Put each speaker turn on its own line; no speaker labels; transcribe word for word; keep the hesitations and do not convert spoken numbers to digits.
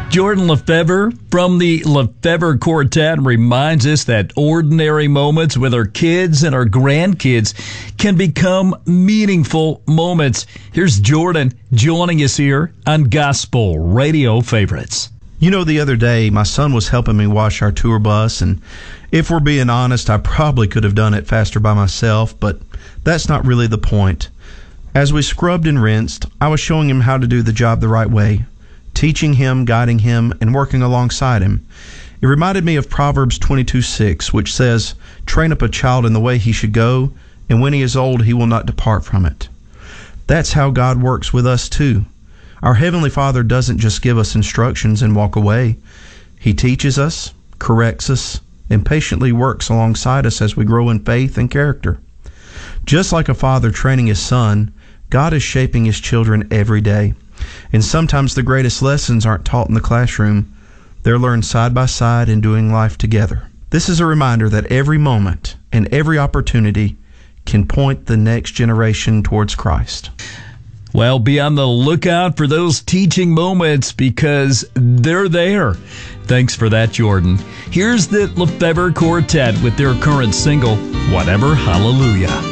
Jordan Lefebvre from the Lefebvre Quartet reminds us that ordinary moments with our kids and our grandkids can become meaningful moments. Here's Jordan joining us here on Gospel Radio Favorites.
You know, the other day, my son was helping me wash our tour bus, and if we're being honest, I probably could have done it faster by myself, but that's not really the point. As we scrubbed and rinsed, I was showing him how to do the job the right way, teaching him, guiding him, and working alongside him. It reminded me of Proverbs twenty-two six, which says, "Train up a child in the way he should go, and when he is old, he will not depart from it." That's how God works with us, too. Our Heavenly Father doesn't just give us instructions and walk away. He teaches us, corrects us, and patiently works alongside us as we grow in faith and character. Just like a father training his son, God is shaping his children every day. And sometimes the greatest lessons aren't taught in the classroom. They're learned side by side in doing life together. This is a reminder that every moment and every opportunity can point the next generation towards Christ.
Well, be on the lookout for those teaching moments because they're there. Thanks for that, Jordan. Here's the Lefebvre Quartet with their current single, Whatever Hallelujah.